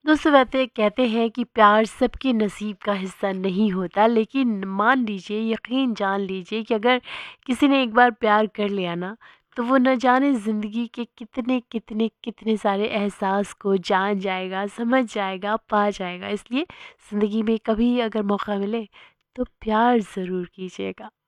दोस्तों वैसे कहते हैं कि प्यार सबके नसीब का हिस्सा नहीं होता, लेकिन मान लीजिए, यकीन जान लीजिए कि अगर किसी ने एक बार प्यार कर लिया ना, तो वो न जाने ज़िंदगी के कितने कितने कितने सारे एहसास को जान जाएगा, समझ जाएगा, पा जाएगा। इसलिए ज़िंदगी में कभी अगर मौका मिले तो प्यार ज़रूर कीजिएगा।